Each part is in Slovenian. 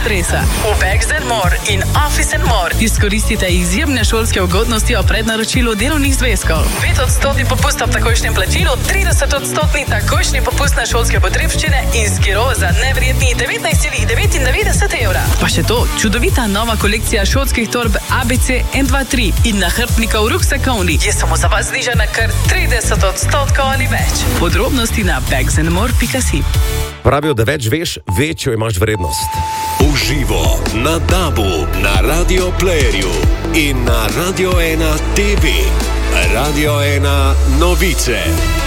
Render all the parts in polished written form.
stresa. V Bags & More in Office & More izkoristite izjemne šolske ugodnosti o prednaročilu delovnih zvezkov. 5% popust ob takojšnjem plačilu, 30% takojšnji popust na šolske potrebščine in skiro za neverjetnih 19,99 evra. Pa še to, čudovita nova kolekcija šolskih torb ABC N23 in nahrbtnikov ruksakovni je samo za vas znižana kar 30% ali več. Podrobnosti na bagsandmore.si. Pravijo, da več veš, večjo imaš vrednost. Uživo na DAB-u, na Radio Playerju in na Radio 1 TV. Radio 1 novice.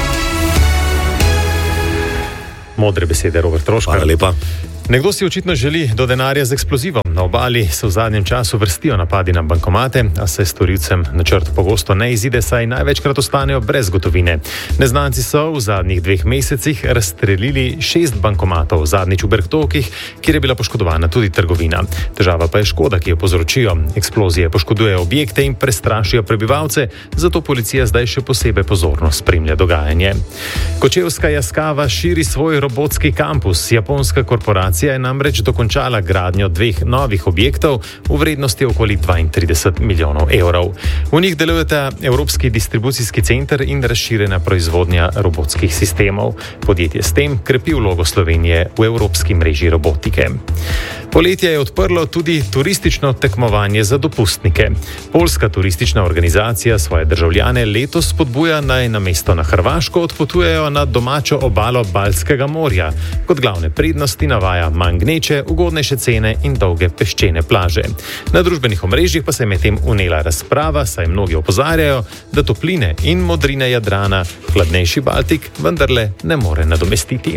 Modre besede, Robert Troškar. Hvala lepa. Nekdo si očitno želi do denarja z eksplozivom. Na obali se v zadnjem času vrstijo napadi na bankomate, a se storilcem načrt pogosto ne izide, saj največkrat ostanejo brez gotovine. Neznanci so v zadnjih 2 mesecih razstrelili 6 bankomatov, zadnjič v Bergtokih, kjer je bila poškodovana tudi trgovina. Težava pa je škoda, ki jo povzročijo. Eksplozije poškodujejo objekte in prestrašijo prebivalce, zato policija zdaj še posebej pozorno spremlja dogajanje. Kočevska Yaskawa širi svoj robotski kampus. Japonska korporacija je namreč dokončala gradnjo 2 novih objektov v vrednosti okoli 32 milijonov evrov. V njih delujeta Evropski distribucijski center in razširjena proizvodnja robotskih sistemov. Podjetje s tem krepi vlogo Slovenije v evropski mreži robotike. Poletje je odprlo tudi turistično tekmovanje za dopustnike. Poljska turistična organizacija svoje državljane letos spodbuja, naj namesto na Hrvaško odpotujejo na domačo obalo Baltskega morja. Kot glavne prednosti navaja manj gneče, ugodnejše cene in dolge peščene plaže. Na družbenih omrežjih pa se je medtem vnela razprava, saj mnogi opozarjajo, da topline in modrine Jadrana hladnejši Baltik vendarle ne more nadomestiti.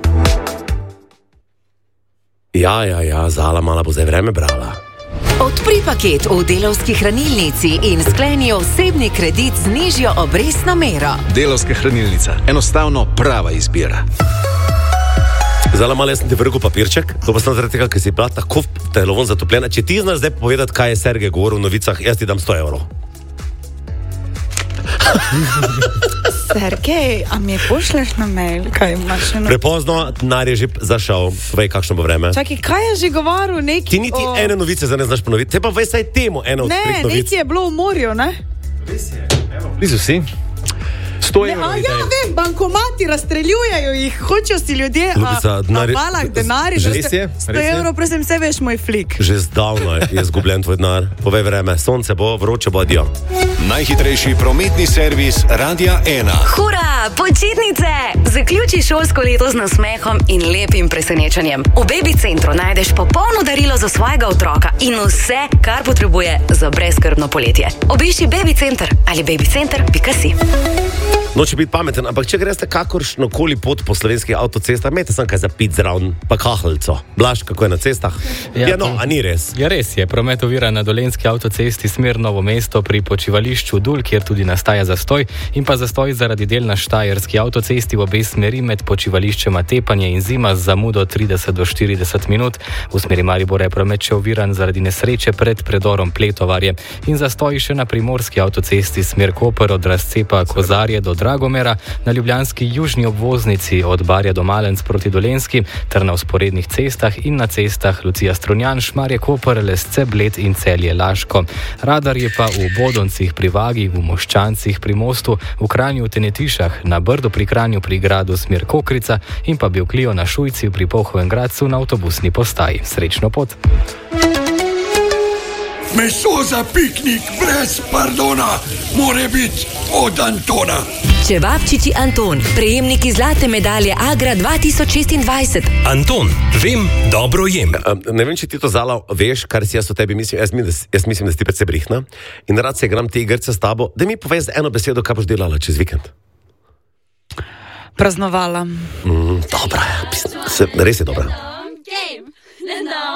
Ja, Zala mala bo zdaj vreme brala. Odpri paket v Delavski hranilnici in skleni osebni kredit z nižjo obrestno mero. Delavska hranilnica. Enostavno prava izbira. Zala mala, jaz sem ti vrgel papirček, to pa sem zaradi tega, ker si bila tako telovon zatopljena. Če ti znaš zdaj povedati, kaj je Sergej govoril v novicah, jaz ti dam 100 evrov. Sergej, a mi pošleš na mail, kaj imaš še na... Prepozno, denar je že zašel, vej, kakšno bo vreme. Čakaj, kaj je že govoril neki Ti niti ene novice zdaj ne znaš ponoviti, te pa vej saj temu eno od treh novic. Ne, neki je bilo v morju, ne? Res je, evo, blizu si. 100 evrov. Ja, vem, bankomati razstreljujejo jih, hočejo si ljudje na valah denarja. 100 evrov, prosim, vse veš, moj flik. Že zdavno je zgubljen tvoj denar. Povej vreme, sonce bo, vroče bo, adijo. Najhitrejši prometni servis Radia 1. Hura, počitnice! Zaključi šolsko leto z nasmehom in lepim presenečenjem. V Baby Centru najdeš popolno darilo za svojega otroka in vse, kar potrebuje za brezskrbno poletje. Obišči Baby Center ali babycenter.si. Noče biti pameten, ampak če greste kakršno koli pot po slovenskih avtocestah, imejte sem kaj za pit zraven, pa kahljico. Blaž, kako je na cestah? A ni res? Ja, res je. Promet ovira na Dolenjski avtocesti smer Novo mesto pri počivališču Dul, kjer tudi nastaja zastoj, in pa zastoj zaradi del na Štajerski avtocesti v obe smeri med počivališčema Tepanje in Zima z zamudo 30 do 40 minut. V smeri Maribora je promet še oviran zaradi nesreče pred predorom Pletovarje in zastoj še na Primorski avtocesti smer Koper od razcepa Kozarje do Dragomera, na ljubljanski južni obvoznici od Barja do Malenc proti Dolenjski ter na vzporednih cestah in na cestah Lucija Strunjan, Šmarje Koper, Lesce Bled in Celje Laško. Radar je pa v Bodoncih pri Vagi, v Moščancih pri Mostu, v Kranju v Tenetišah, na Brdu pri Kranju pri gradu smer Kokrica in pa Bivklio na Šujci pri Polhovem Gradcu na avtobusni postaji. Srečno pot! Meso za piknik brez pardona mora biti od Antona. Čevapčiči Anton, prejemniki zlate medalje Agra 2026. Anton, vem, dobro jem. Ne vem, če ti to, Zala, veš, kar si jaz o tebi mislim. Jaz mislim, da si precej brihna in rad se igram te igrice s tabo. Da mi povej z eno besedo, kaj boš delala čez vikend. Praznovala. Dobra, res je dobra.